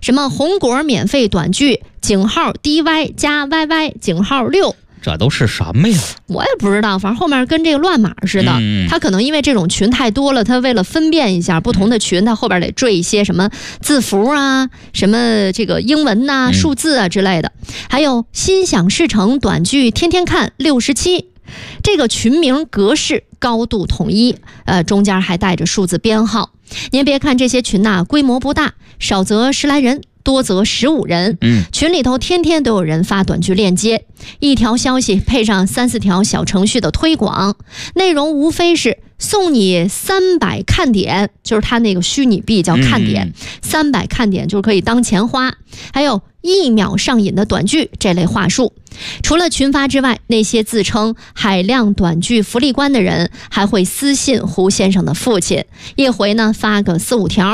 什么红果免费短剧井号 DY 加 YY 井号6。 这都是什么呀？ 我也不知道，反正后面跟这个乱码似的。他可能因为这种群太多了，他为了分辨一下不同的群，他后边得缀一些什么字符啊，什么这个英文呐、数字啊之类的。还有心想事成短剧天天看67，这个群名格式高度统一，中间还带着数字编号。您别看这些群呐，规模不大，少则10来人，多则15人，群里头天天都有人发短剧链接，一条消息配上3、4条小程序的推广，内容无非是送你300看点，就是他那个虚拟币叫看点，300看点就是可以当钱花，还有1秒上瘾的短剧这类话术。除了群发之外，那些自称海量短剧福利官的人还会私信胡先生的父亲，一回呢发个4、5条，